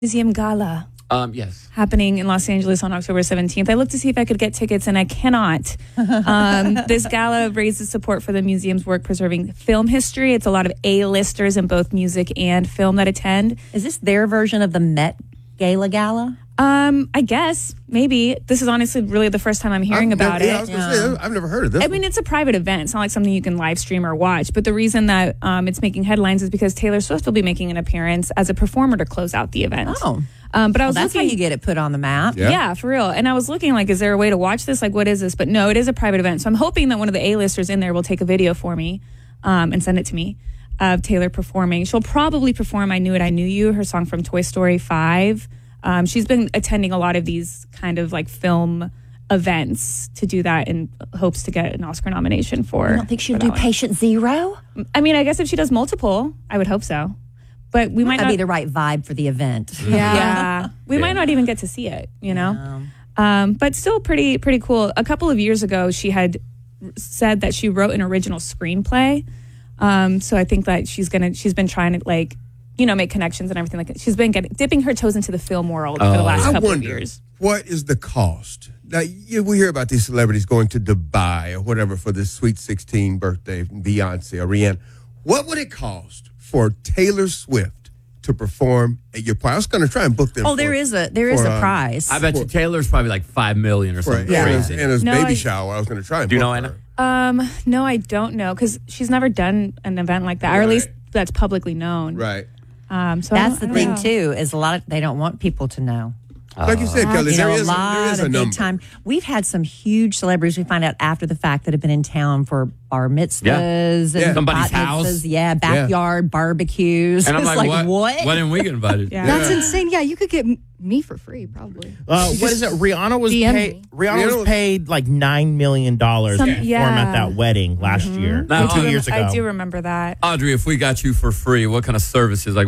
Museum Gala Yes. happening in Los Angeles on October 17th. I looked to see if I could get tickets, and I cannot. This gala raises support for the museum's work preserving film history. It's a lot of A-listers in both music and film that attend. Is this their version of the Met Gala? I guess, maybe. This is honestly really the first time I'm hearing about I it. was gonna say, I've never heard of this. I mean, it's a private event. It's not like something you can live stream or watch. But the reason that it's making headlines is because Taylor Swift will be making an appearance as a performer to close out the event. Oh. But I was That's looking, how you get it put on the map. Yeah, for real. And I was looking like, is there a way to watch this? Like, what is this? But no, it is a private event. So I'm hoping that one of the A-listers in there will take a video for me and send it to me of Taylor performing. She'll probably perform I Knew It, I Knew You, her song from Toy Story 5. She's been attending a lot of these kind of like film events to do that in hopes to get an Oscar nomination for. I don't think she'll do Patient Zero. I mean, I guess if she does multiple, I would hope so. But we might That'd not be the right vibe for the event. Yeah, we might not even get to see it, you know. But still, pretty cool. A couple of years ago, she had said that she wrote an original screenplay. So I think that she's been trying to like, you know, make connections and everything like that. She's been dipping her toes into the film world for the last couple of years. What is the cost? Now, we hear about these celebrities going to Dubai or whatever for this Sweet 16 birthday, Beyonce or Rihanna. What would it cost for Taylor Swift to perform at your party? I was going to try and book them. Oh, there is a prize. I bet you Taylor's probably like $5 million or something crazy. Anna's baby shower. I was going to try and Do you book know her. Anna? No, I don't know because she's never done an event like that, or at least that's publicly known. Right. So That's the thing know. too. Is they don't want people to know. Like you said, Kelly, there is a big number. time. We've had some huge celebrities we find out after the fact that have been in town for bar mitzvahs and Somebody's bat house. mitzvahs, backyard barbecues. And I'm It's like, what? Why didn't we get invited? Yeah. That's insane. Yeah, you could get me for free, probably. What is it? Rihanna was DM paid. me. Rihanna was paid like $9 million to perform at that wedding last year, Now, 2 years ago. I do remember that. Audrey, if we got you for free, what kind of services? Like,